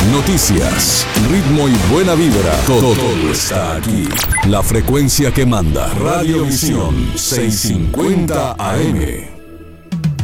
Noticias, ritmo y buena vibra. Todo está aquí. La frecuencia que manda. Radiovisión 650 AM.